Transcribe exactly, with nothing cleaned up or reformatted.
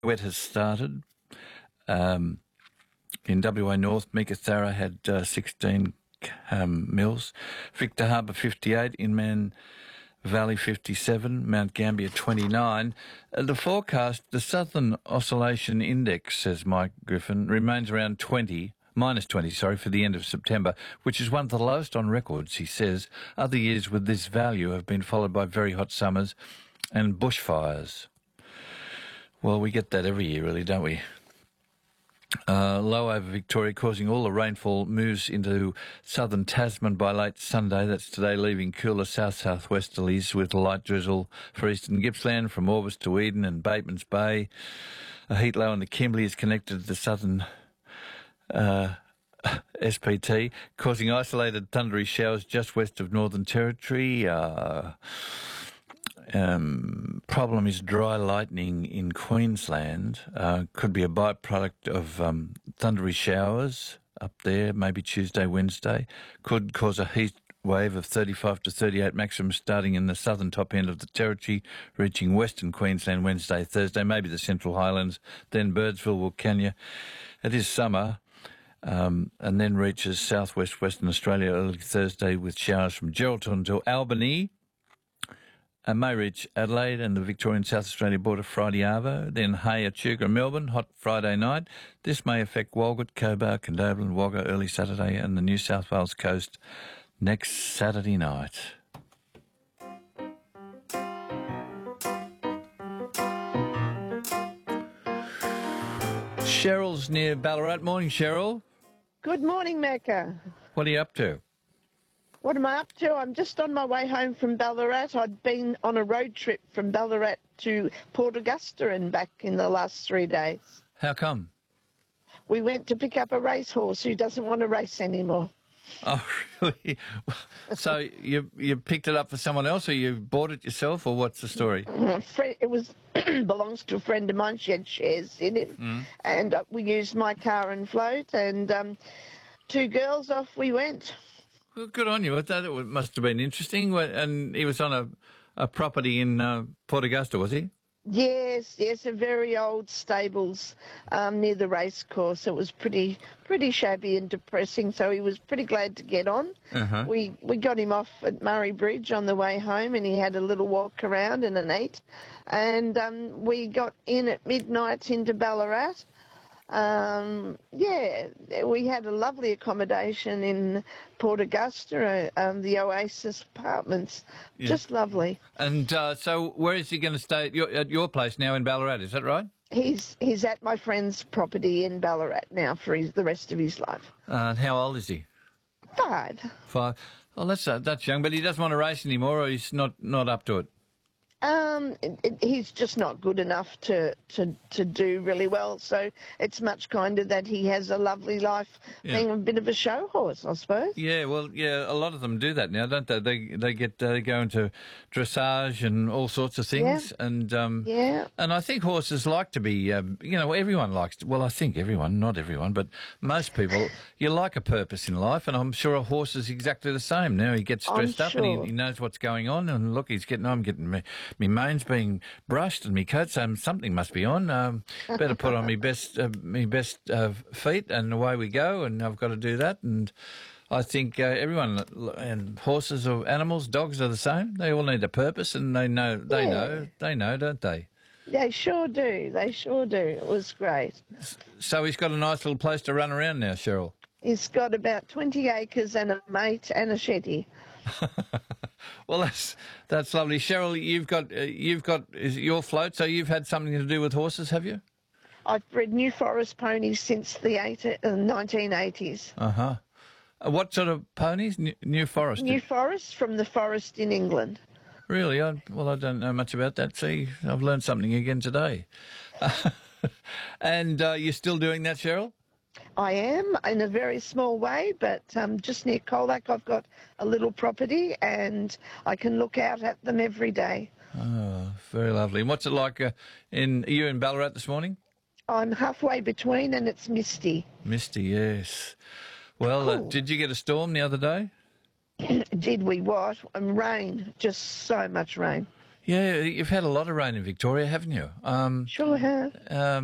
wet has started. Um, in W A North, Meekatharra had uh, sixteen um, mils. Victor Harbour fifty-eight, Inman Valley fifty-seven, Mount Gambier twenty-nine. Uh, the forecast, the Southern Oscillation Index, says Mike Griffin, remains around twenty, minus twenty, sorry, for the end of September, which is one of the lowest on records, he says. Other years with this value have been followed by very hot summers and bushfires. Well, we get that every year, really, don't we? Uh, low over Victoria, causing all the rainfall moves into southern Tasman by late Sunday. That's today, leaving cooler south-southwesterlies with light drizzle for eastern Gippsland from Orvis to Eden and Bateman's Bay. A heat low in the Kimberley is connected to the southern uh, S P T, causing isolated thundery showers just west of Northern Territory. Uh, Um, problem is dry lightning in Queensland. Uh, could be a byproduct of um, thundery showers up there, maybe Tuesday, Wednesday. Could cause a heat wave of thirty-five to thirty-eight maximum starting in the southern top end of the territory, reaching western Queensland Wednesday, Thursday, maybe the Central Highlands, then Birdsville, Wilcannia. It is summer. Um, and then reaches southwest Western Australia early Thursday with showers from Geraldton to Albany. Uh, may reach Adelaide and the Victorian South Australia border Friday arvo, then Hay, Echuca, Melbourne, hot Friday night. This may affect Walgett, Cobar, Condobolin, Wagga early Saturday and the New South Wales coast next Saturday night. Cheryl's near Ballarat. Morning, Cheryl. Good morning, Mecca. What are you up to? What am I up to? I'm just on my way home from Ballarat. I'd been on a road trip from Ballarat to Port Augusta and back in the last three days. How come? We went to pick up a racehorse who doesn't want to race anymore. Oh, really? So you you picked it up for someone else, or you bought it yourself, or what's the story? It was belongs to a friend of mine. She had shares in it, mm. and uh, we used my car and float, and um, two girls, off we went. Well, good on you. That it must have been interesting. And he was on a, a property in uh, Port Augusta, was he? Yes, yes, a very old stables um, near the race course. It was pretty pretty shabby and depressing, so he was pretty glad to get on. Uh-huh. We we got him off at Murray Bridge on the way home, and he had a little walk around and an eat. And um, we got in at midnight into Ballarat. Um, yeah, we had a lovely accommodation in Port Augusta, uh, um, the Oasis Apartments. Yeah. Just lovely. And uh, so where is he going to stay? At your, at your place now in Ballarat, is that right? He's he's at my friend's property in Ballarat now for his, the rest of his life. Uh, how old is he? Five. Five. Well, that's, uh, that's young, but he doesn't want to race anymore, or he's not, not up to it? Um, it, it, he's just not good enough to, to, to do really well. So it's much kinder that he has a lovely life, yeah. being a bit of a show horse, I suppose. Yeah, well, yeah, a lot of them do that now, don't they? They they get uh, go into dressage and all sorts of things, yeah. and um, yeah, and I think horses like to be, um, you know, everyone likes. To, well, I think everyone, not everyone, but most people, you like a purpose in life, and I'm sure a horse is exactly the same. Now he gets stressed I'm up sure. and he, he knows what's going on, and look, he's getting, I'm getting me. My mane's being brushed and my coat, so something must be on. Um, better put on my best, uh, my best uh, feet, and away we go. And I've got to do that. And I think uh, everyone, and horses or animals, dogs are the same. They all need a purpose, and they know, they yeah. know, they know, don't they? They sure do. They sure do. It was great. So he's got a nice little place to run around now, Cheryl. He's got about twenty acres and a mate and a shetty. Well, that's that's lovely, Cheryl. You've got uh, you've got is it your float, so you've had something to do with horses, have you? I've bred New Forest ponies since the eighty, uh, nineteen eighties. Uh-huh. Uh, what sort of ponies? New, New Forest. New Forest from the forest in England. Really? I, well, I don't know much about that. See, I've learned something again today. And uh, you're still doing that, Cheryl? I am, in a very small way, but um, just near Colac I've got a little property and I can look out at them every day. Oh, very lovely. And what's it like uh, in, are you in Ballarat this morning? I'm halfway between and it's misty. Misty, yes. Well, cool. uh, did you get a storm the other day? Did we what? And rain, just so much rain. Yeah, you've had a lot of rain in Victoria, haven't you? Um, Sure have. um,